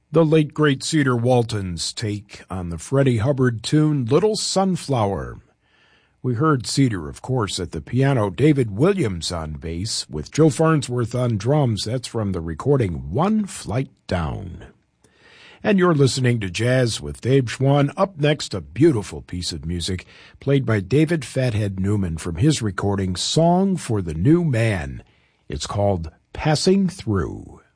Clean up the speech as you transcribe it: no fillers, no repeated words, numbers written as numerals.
The late great Cedar Walton's take on the Freddie Hubbard tune Little Sunflower. We heard Cedar, of course, at the piano, David Williams on bass, with Joe Farnsworth on drums. That's from the recording One Flight Down. And you're listening to Jazz with Dave Schwann. Up next, a beautiful piece of music played by David Fathead Newman from his recording Song for the New Man. It's called Passing Through.